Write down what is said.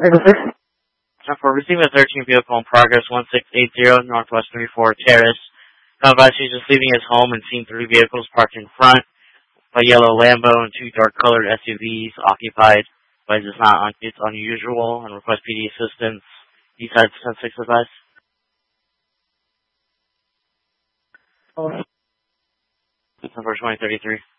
For receiving a 13 vehicle in progress, 1680 Northwest 34 Terrace. Advised he's just leaving his home and seen 3 vehicles parked in front. A yellow Lambo and 2 dark-colored SUVs occupied. But it's unusual and request PD assistance. Eastside 10-6 advice. Number 2033.